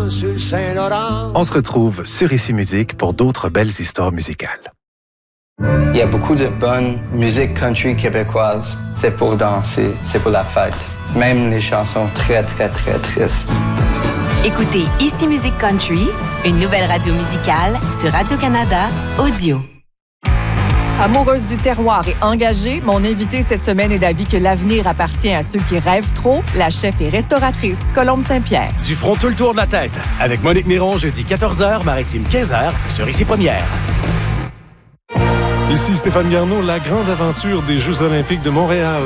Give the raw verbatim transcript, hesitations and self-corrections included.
vent sur le Saint-Laurent. On se retrouve sur Ici Musique pour d'autres belles histoires musicales. Il y a beaucoup de bonne musique country québécoise. C'est pour danser, c'est pour la fête. Même les chansons très, très, très tristes. Écoutez Ici Musique Country, une nouvelle radio musicale sur Radio-Canada Audio. Amoureuse du terroir et engagée, mon invitée cette semaine est d'avis que l'avenir appartient à ceux qui rêvent trop. La chef et restauratrice Colombe Saint-Pierre. Du front tout le tour de la tête. Avec Monique Miron, jeudi quatorze heures, Maritime quinze heures, sur Ici Première. Ici Stéphane Garneau, la grande aventure des Jeux olympiques de Montréal.